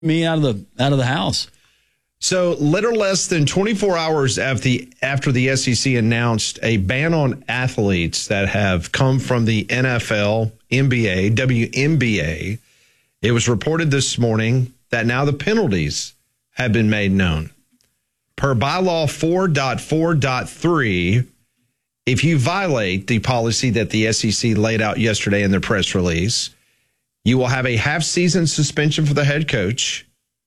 me out of the house. So little less than 24 hours after the SEC announced a ban on athletes that have come from the NFL, NBA, WNBA, it was reported this morning that now the penalties have been made known. Per bylaw 4.4.3, if you violate the policy that the SEC laid out yesterday in their press release, you will have a half-season suspension for the head coach,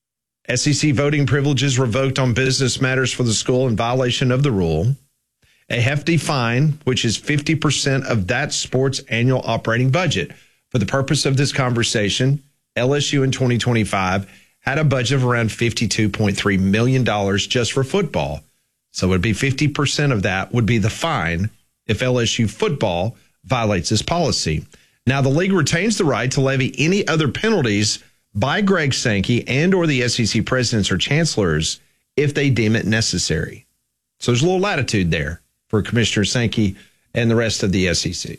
SEC voting privileges revoked on business matters for the school in violation of the rule, a hefty fine, which is 50% of that sport's annual operating budget. For the purpose of this conversation, LSU in 2025 had a budget of around $52.3 million just for football. So it would be 50% of that would be the fine if LSU football violates this policy. Now, the league retains the right to levy any other penalties by Greg Sankey and or the SEC presidents or chancellors if they deem it necessary. So there's a little latitude there for Commissioner Sankey and the rest of the SEC.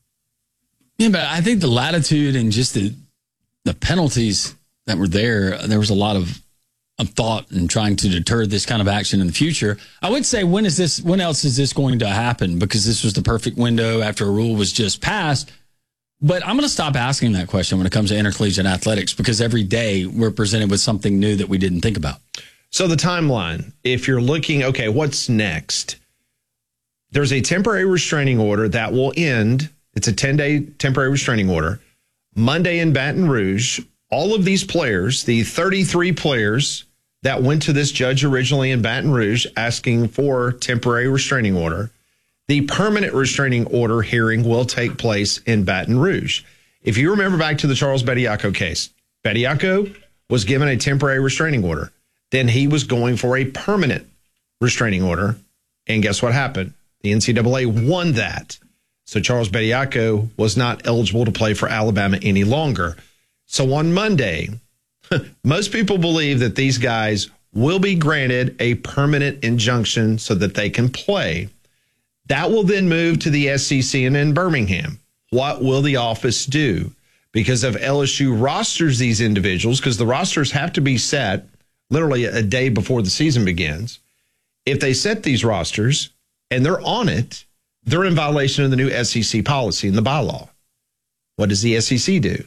Yeah, but I think the latitude and just the penalties that were there was a lot of thought in trying to deter this kind of action in the future. I would say, when else is this going to happen? Because this was the perfect window after a rule was just passed. But I'm going to stop asking that question when it comes to intercollegiate athletics, because every day we're presented with something new that we didn't think about. So the timeline, if you're looking, okay, what's next? There's a temporary restraining order that will end. It's a 10-day temporary restraining order. Monday in Baton Rouge, all of these players, the 33 players that went to this judge originally in Baton Rouge asking for temporary restraining order, the permanent restraining order hearing will take place in Baton Rouge. If you remember back to the Charles Bediako case, Bediako was given a temporary restraining order. Then he was going for a permanent restraining order. And guess what happened? The NCAA won that. So Charles Bediako was not eligible to play for Alabama any longer. So on Monday, most people believe that these guys will be granted a permanent injunction so that they can play. That will then move to the SEC and in Birmingham. What will the office do? Because if LSU rosters these individuals, because the rosters have to be set literally a day before the season begins. If they set these rosters and they're on it, they're in violation of the new SEC policy and the bylaw. What does the SEC do?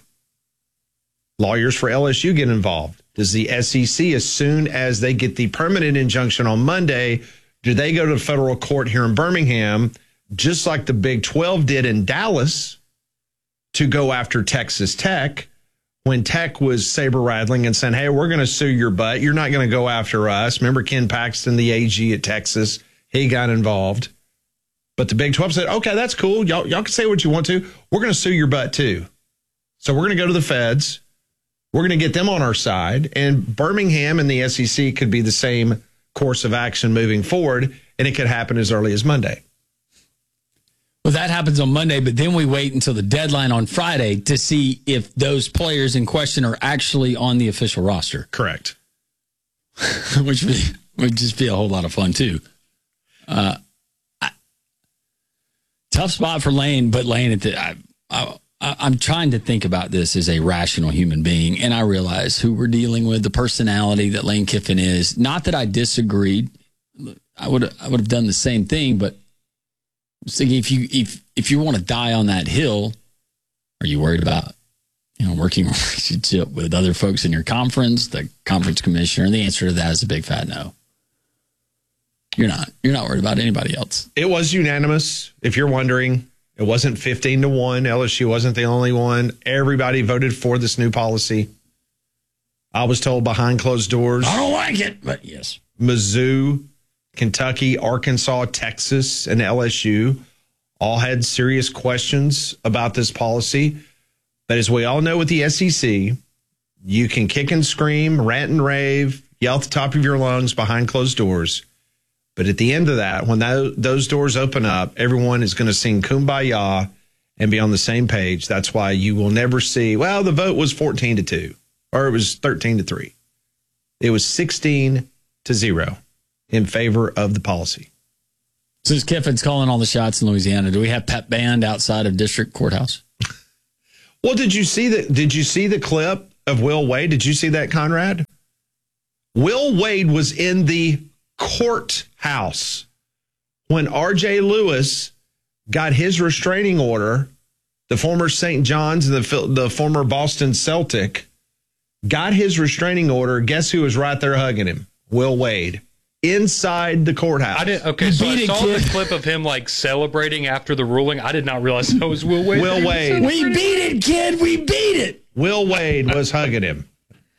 Lawyers for LSU get involved. Does the SEC, as soon as they get the permanent injunction on Monday, do they go to the federal court here in Birmingham, just like the Big 12 did in Dallas, to go after Texas Tech when Tech was saber-rattling and saying, hey, we're going to sue your butt. You're not going to go after us. Remember Ken Paxton, the AG at Texas? He got involved. But the Big 12 said, okay, that's cool. Y'all can say what you want to. We're going to sue your butt too. So we're going to go to the feds. We're going to get them on our side. And Birmingham and the SEC could be the same course of action moving forward, and it could happen as early as Monday. Well, that happens on Monday, but then we wait until the deadline on Friday to see if those players in question are actually on the official roster. Correct. Which would just be a whole lot of fun, too. Tough spot for Lane, but Lane, I'm trying to think about this as a rational human being, and I realize who we're dealing with, the personality that Lane Kiffin is. Not that I disagreed. I would have done the same thing, but I was thinking, if you want to die on that hill, are you worried about working relationship with other folks in your conference, the conference commissioner? And the answer to that is a big fat no. You're not worried about anybody else. It was unanimous, if you're wondering. It wasn't 15-1. LSU wasn't the only one. Everybody voted for this new policy. I was told behind closed doors. I don't like it, but yes. Mizzou, Kentucky, Arkansas, Texas, and LSU all had serious questions about this policy. But as we all know with the SEC, you can kick and scream, rant and rave, yell at the top of your lungs behind closed doors. But at the end of that, when those doors open up, everyone is going to sing Kumbaya and be on the same page. That's why you will never see, well, the vote was 14-2 or it was 13-3. It was 16-0 in favor of the policy. Since Kiffin's calling all the shots in Louisiana, do we have pep band outside of District Courthouse? Well, did you see the clip of Will Wade. Did you see that, Conrad? Will Wade was in the courthouse when R.J. Lewis got his restraining order. The former St. John's and the former Boston Celtic got his restraining order. Guess who was right there hugging him? Will Wade. Inside the courthouse. Okay, so I saw the clip of him like celebrating after the ruling. I did not realize that was Will Wade. Will Wade. We beat it, kid. We beat it. Will Wade was hugging him.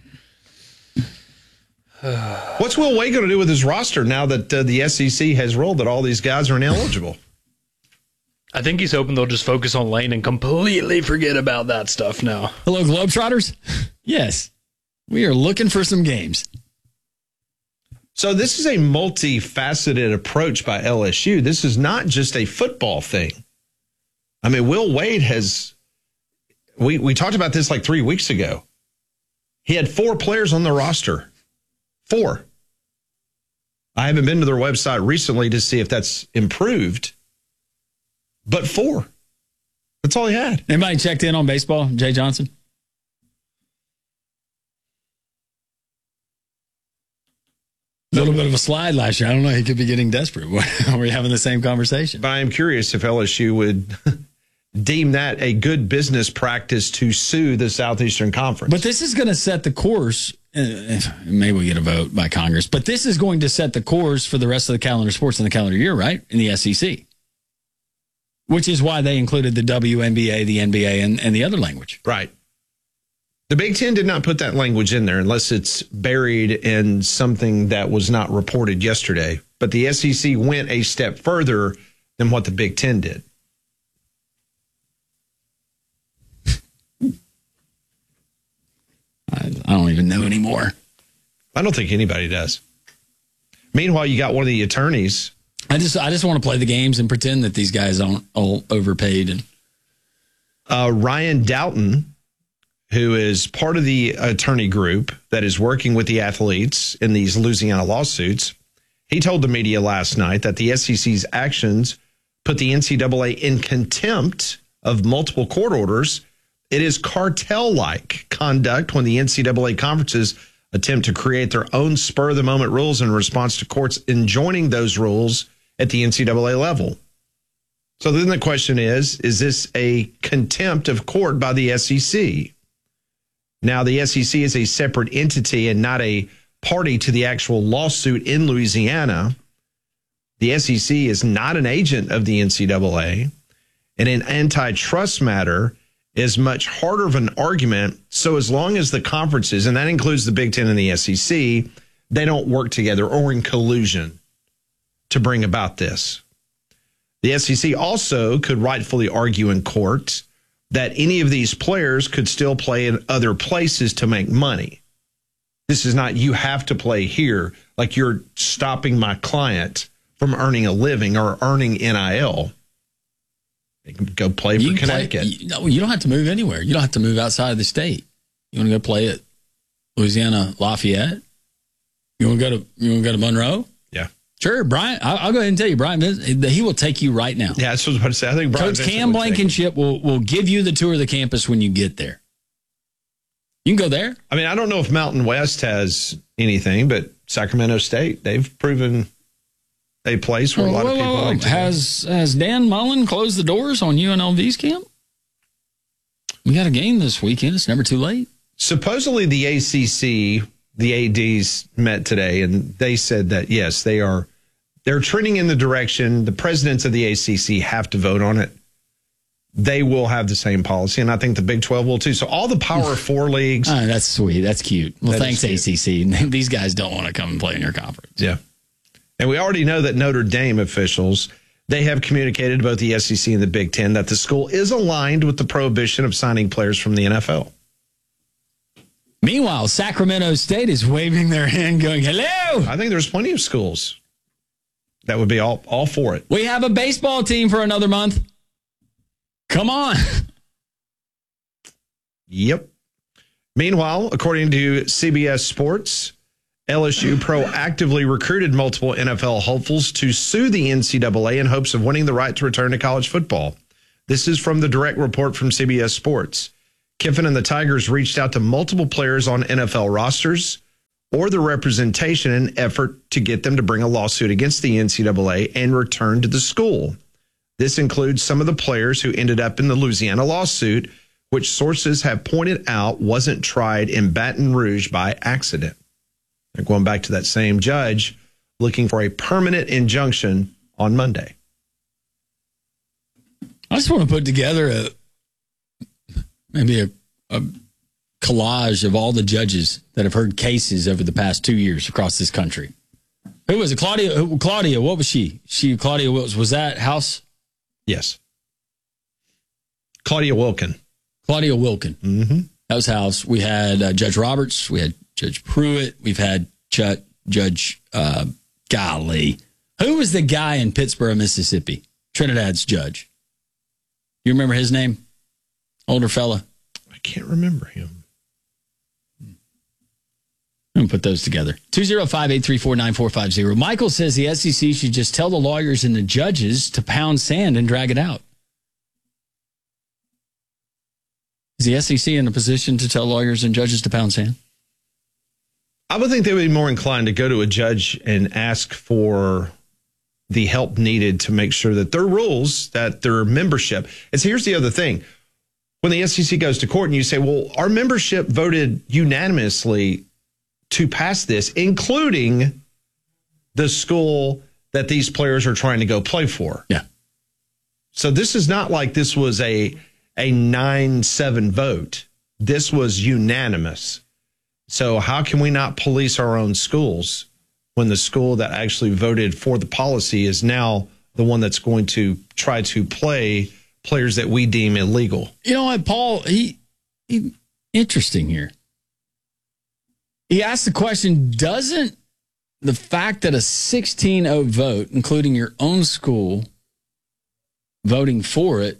What's Will Wade going to do with his roster now that the SEC has ruled that all these guys are ineligible? I think he's hoping they'll just focus on Lane and completely forget about that stuff now. Hello, Globetrotters. Yes, we are looking for some games. So this is a multifaceted approach by LSU. This is not just a football thing. I mean, Will Wade has, we talked about this like 3 weeks ago. He had 4 players on the roster. 4. I haven't been to their website recently to see if that's improved, but 4. That's all he had. Anybody checked in on baseball, Jay Johnson? A little bit of a slide last year. I don't know. He could be getting desperate. Are we having the same conversation? But I am curious if LSU would deem that a good business practice to sue the Southeastern Conference. But this is going to set the course. Maybe we get a vote by Congress. But this is going to set the course for the rest of the calendar sports in the calendar year, right? In the SEC. Which is why they included the WNBA, the NBA, and the other language. Right. The Big Ten did not put that language in there unless it's buried in something that was not reported yesterday. But the SEC went a step further than what the Big Ten did. I don't even know anymore. I don't think anybody does. Meanwhile, you got one of the attorneys. I just want to play the games and pretend that these guys aren't all overpaid. And Ryan Doughton, who is part of the attorney group that is working with the athletes in these Louisiana lawsuits, he told the media last night that the SEC's actions put the NCAA in contempt of multiple court orders. It is cartel-like conduct when the NCAA conferences attempt to create their own spur-of-the-moment rules in response to courts enjoining those rules at the NCAA level. So then the question is this a contempt of court by the SEC? Now, the SEC is a separate entity and not a party to the actual lawsuit in Louisiana. The SEC is not an agent of the NCAA, and an antitrust matter is much harder of an argument. So as long as the conferences, and that includes the Big Ten and the SEC, they don't work together or in collusion to bring about this. The SEC also could rightfully argue in court that any of these players could still play in other places to make money. This is not, you have to play here, like you're stopping my client from earning a living or earning NIL. They can go play for Connecticut. You don't have to move anywhere. You don't have to move outside of the state. You want to go play at Louisiana Lafayette? You want to go to Monroe? Yeah. Sure, Brian. I'll go ahead and tell you, Brian, he will take you right now. Yeah, that's what I was about to say. I think Brian Coach Cam Blankenship will give you the tour of the campus when you get there. You can go there. I mean, I don't know if Mountain West has anything, but Sacramento State, they've proven a place where a lot of people like to Has Dan Mullen closed the doors on UNLV's camp? We got a game this weekend. It's never too late. Supposedly the ACC, the ADs met today, and they said that, yes, they're trending in the direction. The presidents of the ACC have to vote on it. They will have the same policy, and I think the Big 12 will too. So all the Power 4 leagues. Oh, that's sweet. That's cute. Well, thanks, cute. ACC. These guys don't want to come and play in your conference. Yeah. And we already know that Notre Dame officials, they have communicated to both the SEC and the Big Ten that the school is aligned with the prohibition of signing players from the NFL. Meanwhile, Sacramento State is waving their hand going, hello. I think there's plenty of schools that would be all for it. We have a baseball team for another month. Come on. Yep. Meanwhile, according to CBS Sports, LSU proactively recruited multiple NFL hopefuls to sue the NCAA in hopes of winning the right to return to college football. This is from the direct report from CBS Sports. Kiffin and the Tigers reached out to multiple players on NFL rosters or the representation in an effort to get them to bring a lawsuit against the NCAA and return to the school. This includes some of the players who ended up in the Louisiana lawsuit, which sources have pointed out wasn't tried in Baton Rouge by accident. They're going back to that same judge looking for a permanent injunction on Monday. I just want to put together maybe a collage of all the judges that have heard cases over the past 2 years across this country. Who was it? Claudia, what was she? Claudia was that House? Yes. Claudia Wilkin. Mm-hmm. That was House. We had Judge Roberts. We had Judge Pruitt. We've had Judge golly. Who was the guy in Pittsburgh, Mississippi? Trinidad's judge. You remember his name? Older fella. I can't remember him. I'm going to put those together. 205-834-9450. Michael says the SEC should just tell the lawyers and the judges to pound sand and drag it out. Is the SEC in a position to tell lawyers and judges to pound sand? I would think they would be more inclined to go to a judge and ask for the help needed to make sure that their rules, that their membership. And so here's the other thing. When the SEC goes to court and you say, well, our membership voted unanimously to pass this, including the school that these players are trying to go play for. Yeah. So this is not like this was a 9-7 vote. This was unanimous. So how can we not police our own schools when the school that actually voted for the policy is now the one that's going to try to play players that we deem illegal? You know what, Paul, he interesting here. He asked the question, doesn't the fact that a 16-0 vote, including your own school voting for it,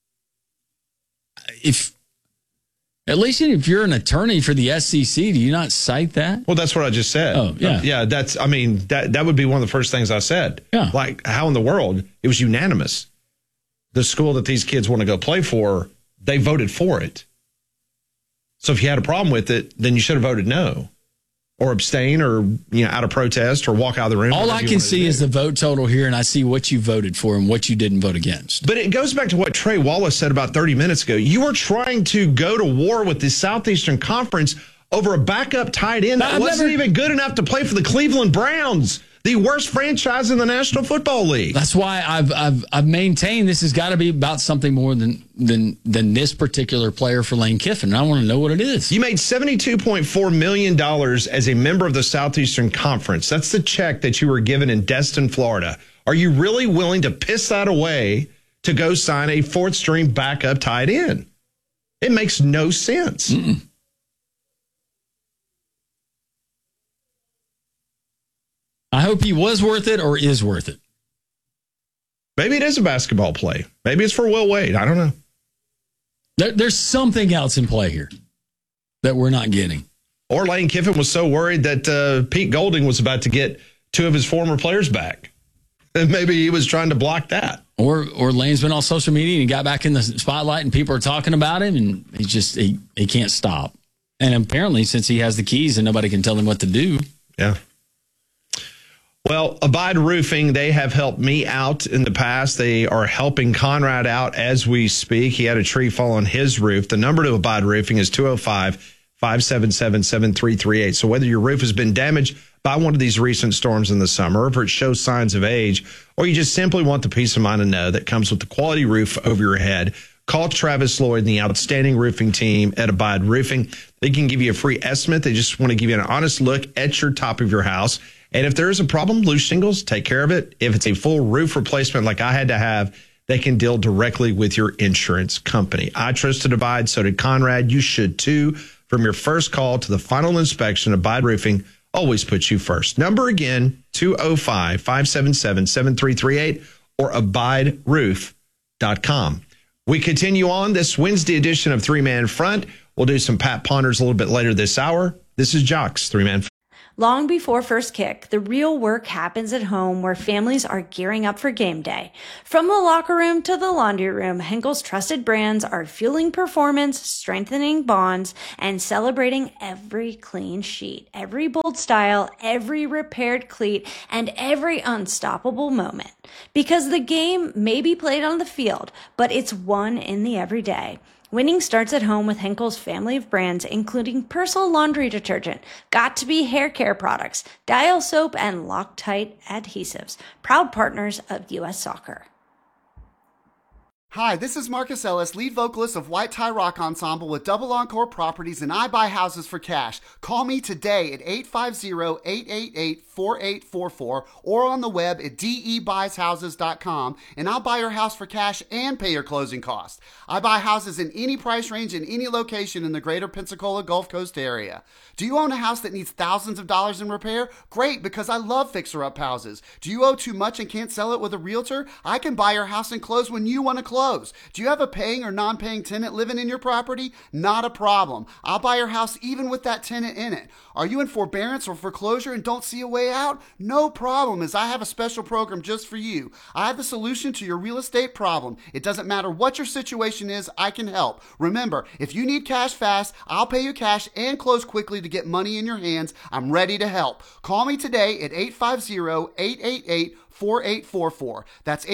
at least if you're an attorney for the SEC, do you not cite that? Well, that's what I just said. Oh, yeah. Yeah, that would be one of the first things I said. Yeah. Like, how in the world? It was unanimous. The school that these kids want to go play for, they voted for it. So if you had a problem with it, then you should have voted no. Or abstain, or out of protest, or walk out of the room. All I can see is the vote total here, and I see what you voted for and what you didn't vote against. But it goes back to what Trey Wallace said about 30 minutes ago. You were trying to go to war with the Southeastern Conference over a backup tight end that wasn't even good enough to play for the Cleveland Browns, the worst franchise in the National Football League. That's why I've maintained this has got to be about something more than this particular player for Lane Kiffin. I want to know what it is. You made $72.4 million as a member of the Southeastern Conference. That's the check that you were given in Destin, Florida. Are you really willing to piss that away to go sign a fourth-string backup tight end? It makes no sense. Mm-mm. I hope he was worth it or is worth it. Maybe it is a basketball play. Maybe it's for Will Wade. I don't know. There's something else in play here that we're not getting. Or Lane Kiffin was so worried that Pete Golding was about to get two of his former players back. And maybe he was trying to block that. Or Lane's been on social media and he got back in the spotlight and people are talking about him and he can't stop. And apparently since he has the keys and nobody can tell him what to do. Yeah. Well, Abide Roofing, they have helped me out in the past. They are helping Conrad out as we speak. He had a tree fall on his roof. The number to Abide Roofing is 205-577-7338. So whether your roof has been damaged by one of these recent storms in the summer, or if it shows signs of age, or you just simply want the peace of mind to know that comes with the quality roof over your head, call Travis Lloyd and the outstanding roofing team at Abide Roofing. They can give you a free estimate. They just want to give you an honest look at your top of your house. And if there is a problem, loose shingles, take care of it. If it's a full roof replacement like I had to have, they can deal directly with your insurance company. I trusted Abide, so did Conrad. You should too. From your first call to the final inspection, Abide Roofing always puts you first. Number again, 205-577-7338 or abideroof.com. We continue on this Wednesday edition of Three Man Front. We'll do some Pat Ponders a little bit later this hour. This is Jock's Three Man Front. Long before first kick, the real work happens at home where families are gearing up for game day. From the locker room to the laundry room, Henkel's trusted brands are fueling performance, strengthening bonds, and celebrating every clean sheet, every bold style, every repaired cleat, and every unstoppable moment. Because the game may be played on the field, but it's won in the everyday. Winning starts at home with Henkel's family of brands, including Persil laundry detergent, Got2b hair care products, Dial soap, and Loctite adhesives, proud partners of U.S. Soccer. Hi, this is Marcus Ellis, lead vocalist of White Tie Rock Ensemble with Double Encore Properties, and I buy houses for cash. Call me today at 850-888-4844 or on the web at debuysHouses.com, and I'll buy your house for cash and pay your closing costs. I buy houses in any price range in any location in the greater Pensacola Gulf Coast area. Do you own a house that needs thousands of dollars in repair? Great, because I love fixer-up houses. Do you owe too much and can't sell it with a realtor? I can buy your house and close when you want to close. Do you have a paying or non-paying tenant living in your property? Not a problem. I'll buy your house even with that tenant in it. Are you in forbearance or foreclosure and don't see a way out? No problem, as I have a special program just for you. I have the solution to your real estate problem. It doesn't matter what your situation is, I can help. Remember, if you need cash fast, I'll pay you cash and close quickly to get money in your hands. I'm ready to help. Call me today at 850-888-4844. That's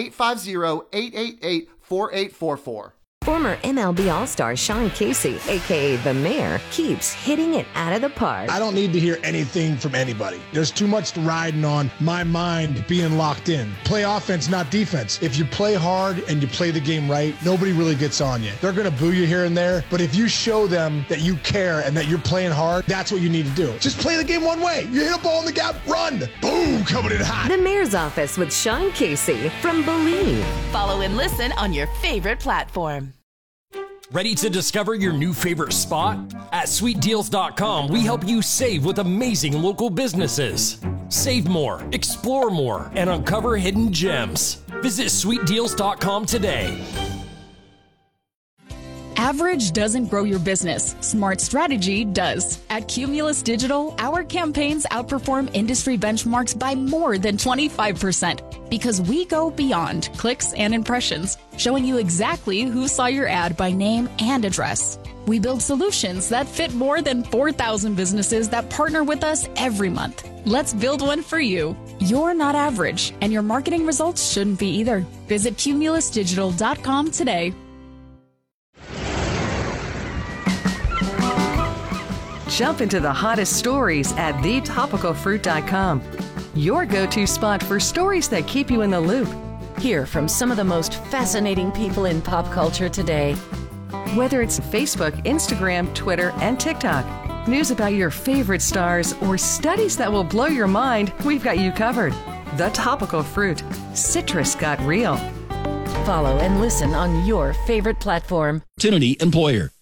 850-888-4844. Former MLB All-Star Sean Casey, a.k.a. The Mayor, keeps hitting it out of the park. I don't need to hear anything from anybody. There's too much riding on my mind being locked in. Play offense, not defense. If you play hard and you play the game right, nobody really gets on you. They're going to boo you here and there, but if you show them that you care and that you're playing hard, that's what you need to do. Just play the game one way. You hit a ball in the gap, run. Boom, coming in hot. The Mayor's Office with Sean Casey from Believe. Follow and listen on your favorite platform. Ready to discover your new favorite spot? At sweetdeals.com, we help you save with amazing local businesses. Save more, explore more, and uncover hidden gems. Visit sweetdeals.com today. Average doesn't grow your business. Smart strategy does. At Cumulus Digital, our campaigns outperform industry benchmarks by more than 25% because we go beyond clicks and impressions, showing you exactly who saw your ad by name and address. We build solutions that fit more than 4,000 businesses that partner with us every month. Let's build one for you. You're not average, and your marketing results shouldn't be either. Visit cumulusdigital.com today. Jump into the hottest stories at thetopicalfruit.com. Your go-to spot for stories that keep you in the loop. Hear from some of the most fascinating people in pop culture today. Whether it's Facebook, Instagram, Twitter, and TikTok, news about your favorite stars, or studies that will blow your mind, we've got you covered. The Topical Fruit. Citrus got real. Follow and listen on your favorite platform. Opportunity employer.